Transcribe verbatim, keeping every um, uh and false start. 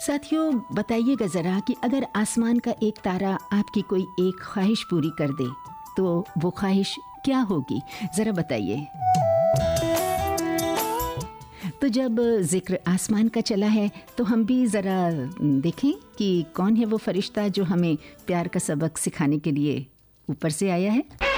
साथियों, बताइएगा ज़रा कि अगर आसमान का एक तारा आपकी कोई एक ख्वाहिश पूरी कर दे तो वो ख्वाहिश क्या होगी, ज़रा बताइए। तो जब जिक्र आसमान का चला है तो हम भी ज़रा देखें कि कौन है वो फरिश्ता जो हमें प्यार का सबक सिखाने के लिए ऊपर से आया है।